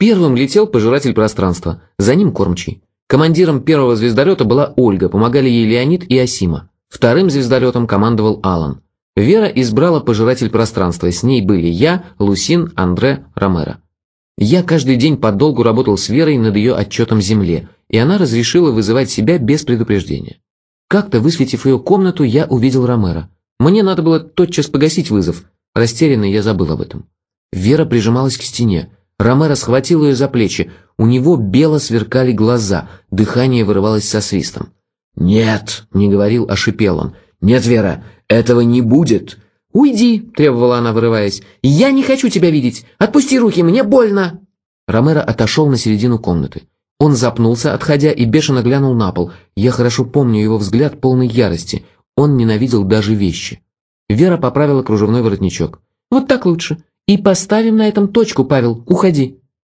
Первым летел пожиратель пространства, за ним кормчий. Командиром первого звездолета была Ольга, помогали ей Леонид и Асима. Вторым звездолетом командовал Алан. Вера избрала пожиратель пространства, с ней были я, Лусин, Андре, Ромеро. Я каждый день подолгу работал с Верой над ее отчетом Земле, и она разрешила вызывать себя без предупреждения. Как-то, высветив ее комнату, я увидел Ромеро. Мне надо было тотчас погасить вызов. Растерянный я забыл об этом. Вера прижималась к стене. Ромеро схватил ее за плечи. У него бело сверкали глаза, дыхание вырывалось со свистом. «Нет», — не говорил, а шипел он. «Нет, Вера, этого не будет». «Уйди», — требовала она, вырываясь. «Я не хочу тебя видеть. Отпусти руки, мне больно». Ромеро отошел на середину комнаты. Он запнулся, отходя, и бешено глянул на пол. Я хорошо помню его взгляд полной ярости. Он ненавидел даже вещи. Вера поправила кружевной воротничок. «Вот так лучше. И поставим на этом точку, Павел. Уходи».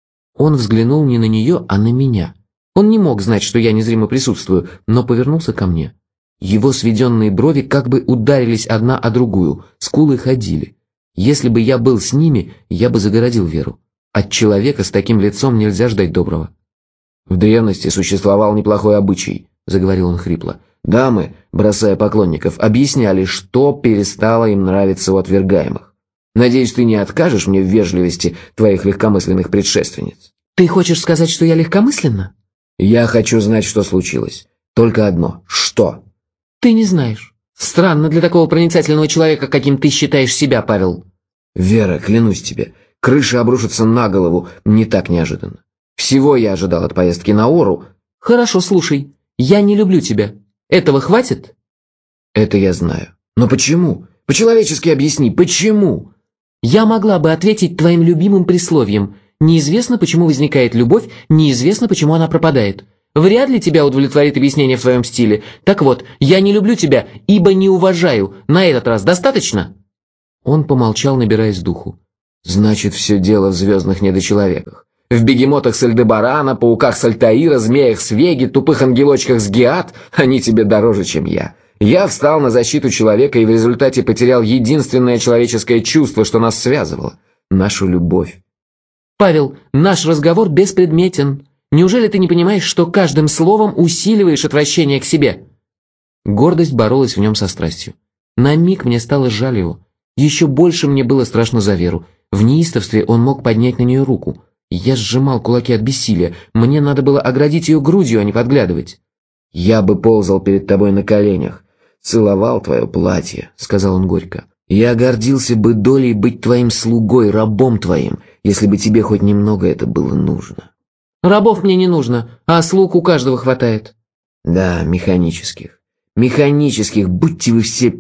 Он взглянул не на нее, а на меня. Он не мог знать, что я незримо присутствую, но повернулся ко мне. Его сведенные брови как бы ударились одна о другую, скулы ходили. Если бы я был с ними, я бы загородил Веру. От человека с таким лицом нельзя ждать доброго. «В древности существовал неплохой обычай», — заговорил он хрипло. «Дамы, бросая поклонников, объясняли, что перестало им нравиться у отвергаемых. Надеюсь, ты не откажешь мне в вежливости твоих легкомысленных предшественниц». «Ты хочешь сказать, что я легкомысленна?» «Я хочу знать, что случилось. Только одно. Что?» «Ты не знаешь. Странно для такого проницательного человека, каким ты считаешь себя, Павел». «Вера, клянусь тебе, крыша обрушится на голову не так неожиданно. Всего я ожидал от поездки на Ору». «Хорошо, слушай. Я не люблю тебя. Этого хватит?» «Это я знаю. Но почему? По-человечески объясни, почему?» «Я могла бы ответить твоим любимым присловием. Неизвестно, почему возникает любовь, неизвестно, почему она пропадает. Вряд ли тебя удовлетворит объяснение в твоем стиле. Так вот, я не люблю тебя, ибо не уважаю. На этот раз достаточно?» Он помолчал, набираясь духу. «Значит, все дело в звездных недочеловеках. В бегемотах с Альдебарана, пауках с Альтаира, змеях с Веги, тупых ангелочках с Геат. Они тебе дороже, чем я. Я встал на защиту человека и в результате потерял единственное человеческое чувство, что нас связывало. Нашу любовь». «Павел, наш разговор беспредметен. Неужели ты не понимаешь, что каждым словом усиливаешь отвращение к себе?» Гордость боролась в нем со страстью. На миг мне стало жаль его. Еще больше мне было страшно за Веру. В неистовстве он мог поднять на нее руку. Я сжимал кулаки от бессилия. Мне надо было оградить ее грудью, а не подглядывать. «Я бы ползал перед тобой на коленях, целовал твое платье», — сказал он горько. «Я гордился бы долей быть твоим слугой, рабом твоим, если бы тебе хоть немного это было нужно». «Рабов мне не нужно, а слуг у каждого хватает». «Да, механических. Механических, будьте вы все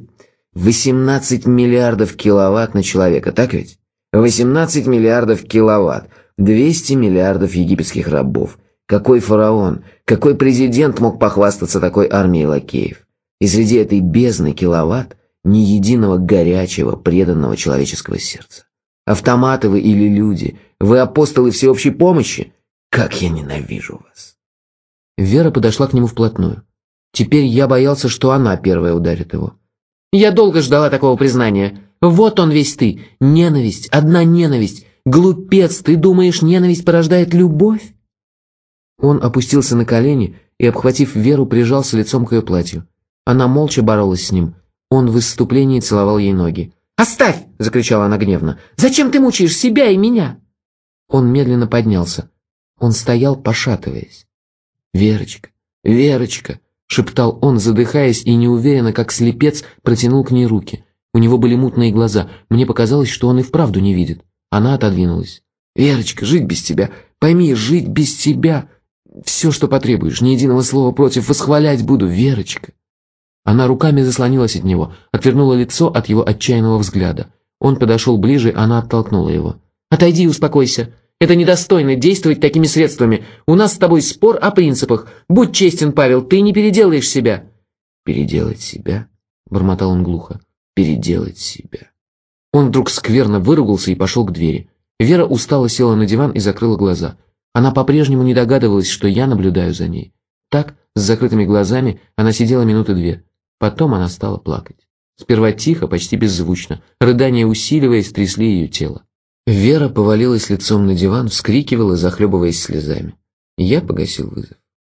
18 миллиардов киловатт на человека, так ведь? 18 миллиардов киловатт, 200 миллиардов египетских рабов. Какой фараон, какой президент мог похвастаться такой армией лакеев? И среди этой бездны киловатт ни единого горячего, преданного человеческого сердца. Автоматы вы или люди? Вы апостолы всеобщей помощи? Как я ненавижу вас!» Вера подошла к нему вплотную. Теперь я боялся, что она первая ударит его. «Я долго ждала такого признания. Вот он весь ты. Ненависть, одна ненависть. Глупец, ты думаешь, ненависть порождает любовь?» Он опустился на колени и, обхватив Веру, прижался лицом к ее платью. Она молча боролась с ним. Он в исступлении целовал ей ноги. «Оставь!» — закричала она гневно. «Зачем ты мучаешь себя и меня?» Он медленно поднялся. Он стоял, пошатываясь. «Верочка, Верочка!» — шептал он, задыхаясь и неуверенно, как слепец, протянул к ней руки. У него были мутные глаза. Мне показалось, что он и вправду не видит. Она отодвинулась. «Верочка, жить без тебя! Пойми, жить без тебя! Все, что потребуешь, ни единого слова против, восхвалять буду, Верочка!» Она руками заслонилась от него, отвернула лицо от его отчаянного взгляда. Он подошел ближе, она оттолкнула его. «Отойди и успокойся. Это недостойно действовать такими средствами. У нас с тобой спор о принципах. Будь честен, Павел, ты не переделаешь себя». «Переделать себя?» — бормотал он глухо. «Переделать себя». Он вдруг скверно выругался и пошел к двери. Вера устало села на диван и закрыла глаза. Она по-прежнему не догадывалась, что я наблюдаю за ней. Так, с закрытыми глазами, она сидела минуты две. Потом она стала плакать. Сперва тихо, почти беззвучно. Рыдания, усиливаясь, трясли ее тело. Вера повалилась лицом на диван, вскрикивала, захлебываясь слезами. Я погасил вызов.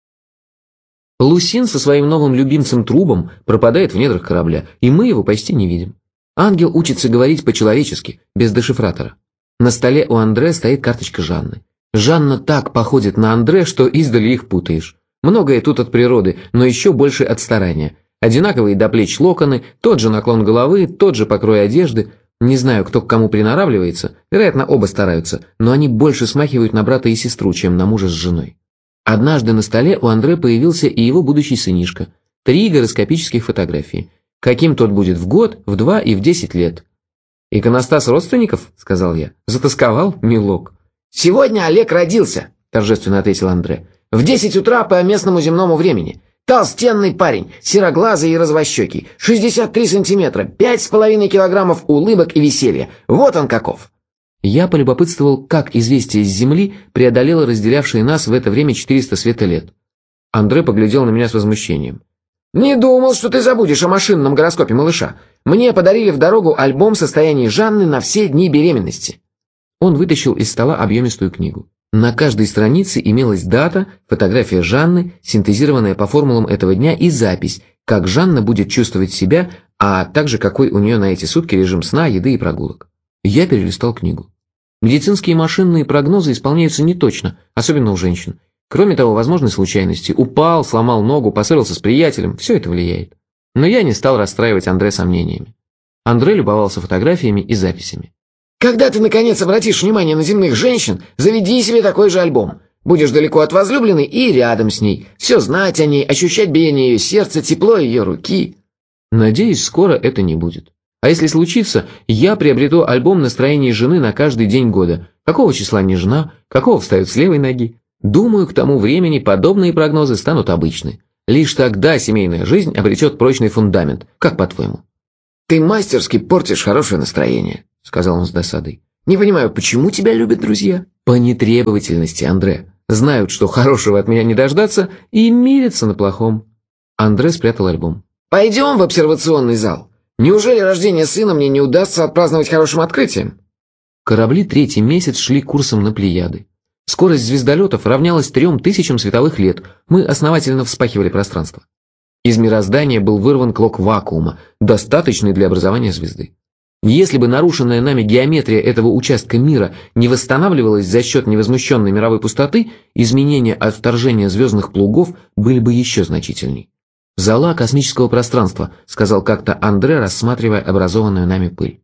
Лусин со своим новым любимцем Трубом пропадает в недрах корабля, и мы его почти не видим. Ангел учится говорить по-человечески, без дешифратора. На столе у Андре стоит карточка Жанны. Жанна так походит на Андре, что издали их путаешь. Многое тут от природы, но еще больше от старания. Одинаковые до плеч локоны, тот же наклон головы, тот же покрой одежды. Не знаю, кто к кому приноравливается, вероятно, оба стараются, но они больше смахивают на брата и сестру, чем на мужа с женой. Однажды на столе у Андре появился и его будущий сынишка. 3 гороскопических фотографии. Каким тот будет в год, в 2 и в 10 лет. «Иконостас родственников?» – сказал я. «Затасковал, милок?» «Сегодня Олег родился», – торжественно ответил Андре. «В 10 утра по местному земному времени. Толстенный парень, сероглазый и развощекий, 63 сантиметра, 5,5 килограммов улыбок и веселья. Вот он каков». Я полюбопытствовал, как известие с Земли преодолело разделявшие нас в это время 400 светолет. Андре поглядел на меня с возмущением. «Не думал, что ты забудешь о машинном гороскопе малыша. Мне подарили в дорогу альбом состояний Жанны на все дни беременности». Он вытащил из стола объемистую книгу. На каждой странице имелась дата, фотография Жанны, синтезированная по формулам этого дня, и запись, как Жанна будет чувствовать себя, а также какой у нее на эти сутки режим сна, еды и прогулок. Я перелистал книгу. Медицинские машинные прогнозы исполняются неточно, особенно у женщин. Кроме того, возможны случайности. Упал, сломал ногу, поссорился с приятелем. Все это влияет. Но я не стал расстраивать Андре сомнениями. Андре любовался фотографиями и записями. «Когда ты, наконец, обратишь внимание на земных женщин, заведи себе такой же альбом. Будешь далеко от возлюбленной и рядом с ней. Все знать о ней, ощущать биение ее сердца, тепло ее руки». Надеюсь, скоро это не будет. А если случится, я приобрету альбом настроений жены на каждый день года. Какого числа не жена, какого встает с левой ноги. Думаю, к тому времени подобные прогнозы станут обычны. Лишь тогда семейная жизнь обретет прочный фундамент. Как по-твоему? «Ты мастерски портишь хорошее настроение», — сказал он с досадой. «Не понимаю, почему тебя любят друзья?» «По нетребовательности, Андре. Знают, что хорошего от меня не дождаться, и мирятся на плохом». Андре спрятал альбом. «Пойдем в обсервационный зал. Неужели рождение сына мне не удастся отпраздновать хорошим открытием?» Корабли 3-й месяц шли курсом на Плеяды. Скорость звездолетов равнялась 3000 световых лет. Мы основательно вспахивали пространство. Из мироздания был вырван клок вакуума, достаточный для образования звезды. Если бы нарушенная нами геометрия этого участка мира не восстанавливалась за счет невозмущенной мировой пустоты, изменения от вторжения звездных плугов были бы еще значительней. «Зала космического пространства», — сказал как-то Андре, рассматривая образованную нами пыль.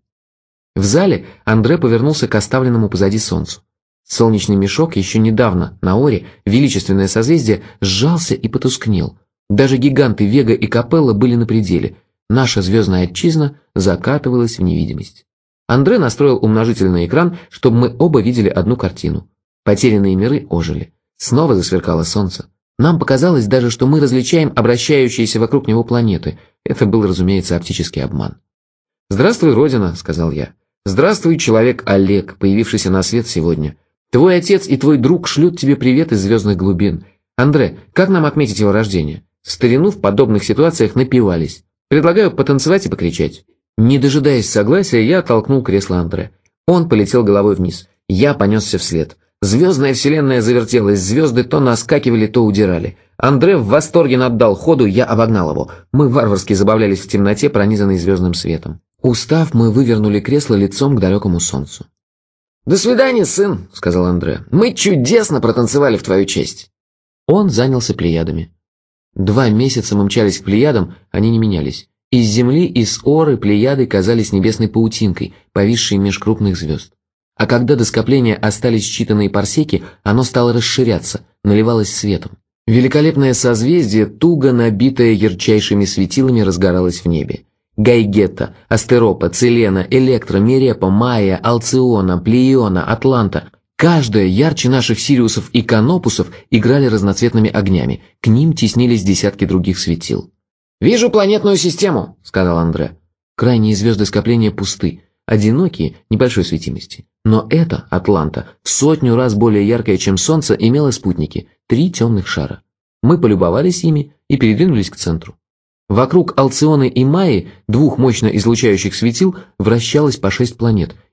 В зале Андре повернулся к оставленному позади Солнцу. Солнечный мешок еще недавно на Оре, величественное созвездие, сжался и потускнел. Даже гиганты Вега и Капелла были на пределе. Наша звездная отчизна закатывалась в невидимость. Андре настроил умножительный экран, чтобы мы оба видели одну картину. Потерянные миры ожили. Снова засверкало солнце. Нам показалось даже, что мы различаем обращающиеся вокруг него планеты. Это был, разумеется, оптический обман. «Здравствуй, Родина», — сказал я. «Здравствуй, человек Олег, появившийся на свет сегодня. Твой отец и твой друг шлют тебе привет из звездных глубин. Андре, как нам отметить его рождение? В старину в подобных ситуациях напивались. Предлагаю потанцевать и покричать». Не дожидаясь согласия, я оттолкнул кресло Андре. Он полетел головой вниз. Я понесся вслед. Звездная вселенная завертелась, звезды то наскакивали, то удирали. Андре в восторге наддал ходу, я обогнал его. Мы варварски забавлялись в темноте, пронизанной звездным светом. Устав, мы вывернули кресло лицом к далекому солнцу. «До свидания, сын», — сказал Андре. «Мы чудесно протанцевали в твою честь». Он занялся Плеядами. 2 месяца мы мчались к Плеядам, они не менялись. Из Земли, из Оры Плеяды казались небесной паутинкой, повисшей меж крупных звезд. А когда до скопления остались считанные парсеки, оно стало расширяться, наливалось светом. Великолепное созвездие, туго набитое ярчайшими светилами, разгоралось в небе. Гайгетта, Астеропа, Целена, Электра, Мирепа, Майя, Алциона, Плеиона, Атланта. Каждая ярче наших Сириусов и Канопусов играли разноцветными огнями, к ним теснились десятки других светил. «Вижу планетную систему», — сказал Андре. Крайние звезды скопления пусты, одинокие, небольшой светимости. Но эта, Атланта, в 100 раз более яркая, чем Солнце, имела спутники, 3 темных шара. Мы полюбовались ими и передвинулись к центру. Вокруг Алционы и Майи, 2 мощно излучающих светил, вращалось по 6 планет,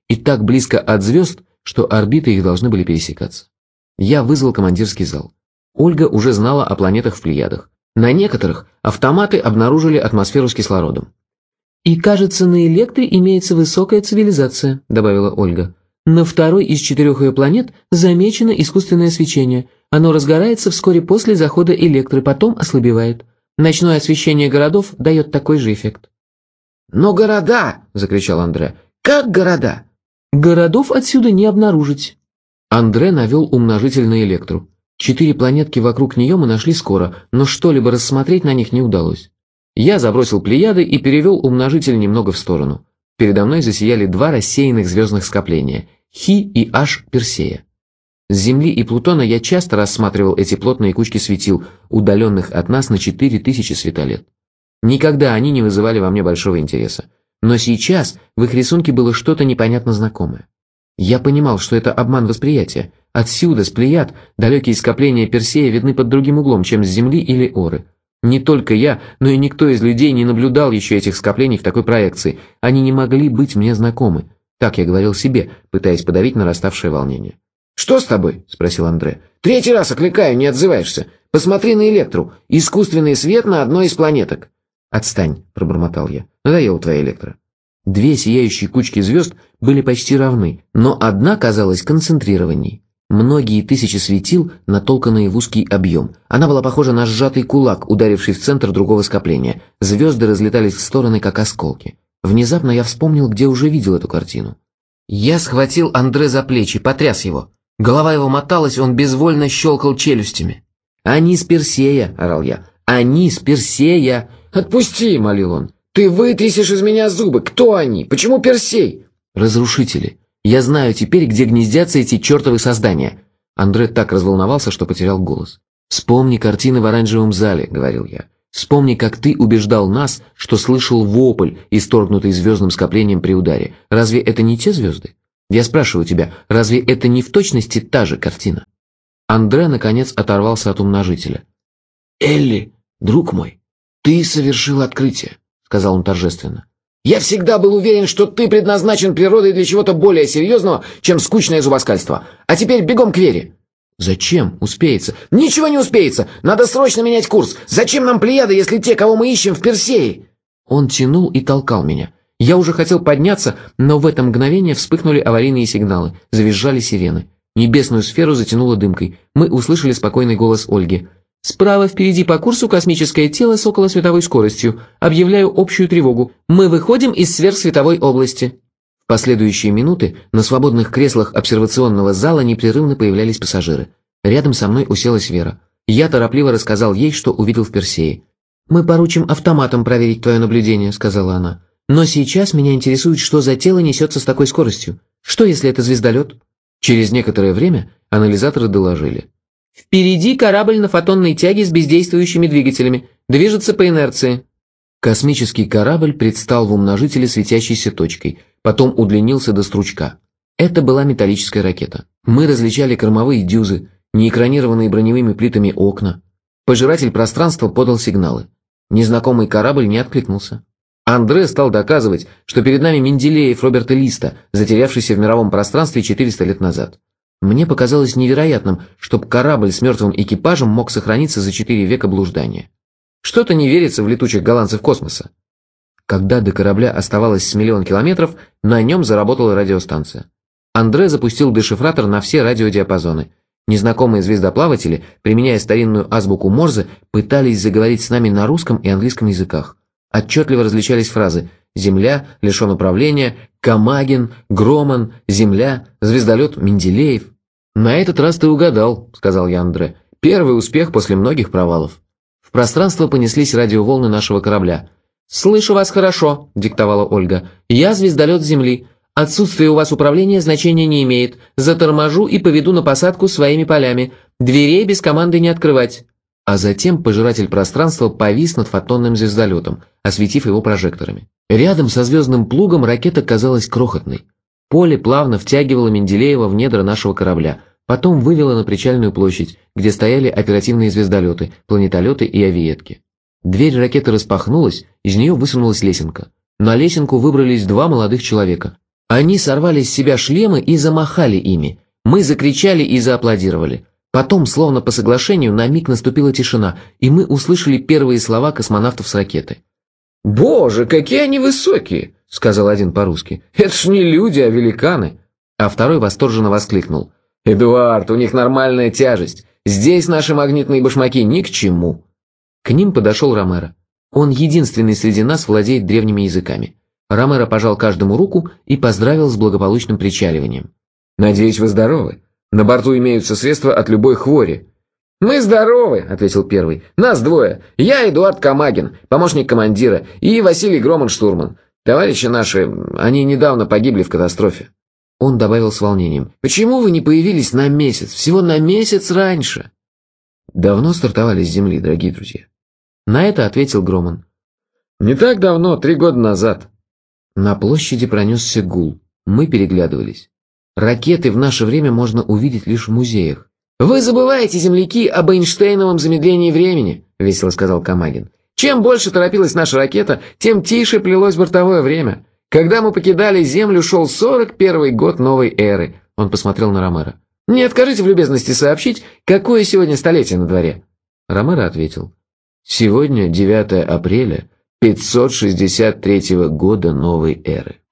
и так близко от звезд, что орбиты их должны были пересекаться. Я вызвал командирский зал. Ольга уже знала о планетах в Плеядах. На некоторых автоматы обнаружили атмосферу с кислородом. «И, кажется, на Электре имеется высокая цивилизация», — добавила Ольга. «На второй из 4 ее планет замечено искусственное свечение. Оно разгорается вскоре после захода Электры, потом ослабевает. Ночное освещение городов дает такой же эффект». «Но города!» — закричал Андре. «Как города?» «Городов отсюда не обнаружить». Андре навел умножитель на Электру. 4 планетки вокруг нее мы нашли скоро, но что-либо рассмотреть на них не удалось. Я забросил Плеяды и перевел умножитель немного в сторону. Передо мной засияли 2 рассеянных звездных скопления – Хи и Аш Персея. С Земли и Плутона я часто рассматривал эти плотные кучки светил, удаленных от нас на 4000 светолет. Никогда они не вызывали во мне большого интереса. Но сейчас в их рисунке было что-то непонятно знакомое. Я понимал, что это обман восприятия. Отсюда, с Плеяд, далекие скопления Персея видны под другим углом, чем с Земли или Оры. Не только я, но и никто из людей не наблюдал еще этих скоплений в такой проекции. Они не могли быть мне знакомы. Так я говорил себе, пытаясь подавить нараставшее волнение. «Что с тобой?» – спросил Андре. «3-й раз окликаю, не отзываешься. Посмотри на Электру. Искусственный свет на одной из планеток». «Отстань», – пробормотал я. «Надоела твоя Электра». 2 сияющие кучки звезд были почти равны, но одна казалась концентрированней. Многие тысячи светил, натолканные в узкий объем. Она была похожа на сжатый кулак, ударивший в центр другого скопления. Звезды разлетались в стороны, как осколки. Внезапно я вспомнил, где уже видел эту картину. Я схватил Андре за плечи, потряс его. Голова его моталась, он безвольно щелкал челюстями. «Они с Персея!» – орал я. «Они с Персея!» «Отпусти!» – молил он. «Ты вытрясешь из меня зубы! Кто они? Почему Персей?» «Разрушители! Я знаю теперь, где гнездятся эти чертовы создания!» Андре так разволновался, что потерял голос. «Вспомни картины в оранжевом зале», — говорил я. «Вспомни, как ты убеждал нас, что слышал вопль, исторгнутый звездным скоплением при ударе. Разве это не те звезды? Я спрашиваю тебя, разве это не в точности та же картина?» Андре, наконец, оторвался от умножителя. «Элли, друг мой, ты совершил открытие», — сказал он торжественно. «Я всегда был уверен, что ты предназначен природой для чего-то более серьезного, чем скучное зубоскальство. А теперь бегом к Вере». «Зачем? Успеется». «Ничего не успеется. Надо срочно менять курс. Зачем нам Плеяды, если те, кого мы ищем, в Персее?» Он тянул и толкал меня. Я уже хотел подняться, но в это мгновение вспыхнули аварийные сигналы, завизжали сирены. Небесную сферу затянуло дымкой. Мы услышали спокойный голос Ольги. «Справа впереди по курсу космическое тело с околосветовой скоростью. Объявляю общую тревогу. Мы выходим из сверхсветовой области». В последующие минуты на свободных креслах обсервационного зала непрерывно появлялись пассажиры. Рядом со мной уселась Вера. Я торопливо рассказал ей, что увидел в Персее. «Мы поручим автоматом проверить твое наблюдение», — сказала она. «Но сейчас меня интересует, что за тело несется с такой скоростью. Что, если это звездолет?» Через некоторое время анализаторы доложили. «Впереди корабль на фотонной тяге с бездействующими двигателями. Движется по инерции». Космический корабль предстал в умножителе светящейся точкой, потом удлинился до стручка. Это была металлическая ракета. Мы различали кормовые дюзы, неэкранированные броневыми плитами окна. Пожиратель пространства подал сигналы. Незнакомый корабль не откликнулся. Андре стал доказывать, что перед нами Менделеев Роберта Листа, затерявшийся в мировом пространстве 400 лет назад. Мне показалось невероятным, чтобы корабль с мертвым экипажем мог сохраниться за 4 века блуждания. Что-то не верится в летучих голландцев космоса. Когда до корабля оставалось с 1 000 000 километров, на нем заработала радиостанция. Андре запустил дешифратор на все радиодиапазоны. Незнакомые звездоплаватели, применяя старинную азбуку Морзе, пытались заговорить с нами на русском и английском языках. Отчетливо различались фразы «Земля», «Лишен управления», «Камагин», «Громан», «Земля», «Звездолет», «Менделеев». «На этот раз ты угадал», — сказал я Андре. «Первый успех после многих провалов». В пространство понеслись радиоволны нашего корабля. «Слышу вас хорошо», — диктовала Ольга. «Я звездолет Земли. Отсутствие у вас управления значения не имеет. Заторможу и поведу на посадку своими полями. Дверей без команды не открывать». А затем пожиратель пространства повис над фотонным звездолетом, осветив его прожекторами. Рядом со звездным плугом ракета казалась крохотной. Поле плавно втягивало Менделеева в недра нашего корабля, потом вывело на причальную площадь, где стояли оперативные звездолеты, планетолеты и авиетки. Дверь ракеты распахнулась, из нее высунулась лесенка. На лесенку выбрались 2 молодых человека. Они сорвали с себя шлемы и замахали ими. Мы закричали и зааплодировали. Потом, словно по соглашению, на миг наступила тишина, и мы услышали первые слова космонавтов с ракеты. «Боже, какие они высокие!» — сказал один по-русски. «Это ж не люди, а великаны!» А второй восторженно воскликнул. «Эдуард, у них нормальная тяжесть. Здесь наши магнитные башмаки ни к чему». К ним подошел Ромеро. Он единственный среди нас владеет древними языками. Ромеро пожал каждому руку и поздравил с благополучным причаливанием. «Надеюсь, вы здоровы. На борту имеются средства от любой хвори». «Мы здоровы», — ответил первый. «Нас двое. Я Эдуард Камагин, помощник командира, и Василий Громан, штурман. Товарищи наши, они недавно погибли в катастрофе». Он добавил с волнением. «Почему вы не появились на месяц? Всего на месяц раньше?» «Давно стартовали с Земли, дорогие друзья?» На это ответил Громан. «Не так давно, 3 года назад». На площади пронесся гул. Мы переглядывались. Ракеты в наше время можно увидеть лишь в музеях. «Вы забываете, земляки, об Эйнштейновом замедлении времени», — весело сказал Камагин. «Чем больше торопилась наша ракета, тем тише плелось бортовое время. Когда мы покидали Землю, шел 41-й год новой эры». Он посмотрел на Ромеро. «Не откажите в любезности сообщить, какое сегодня столетие на дворе?» Ромеро ответил. «Сегодня 9 апреля 563 года новой эры».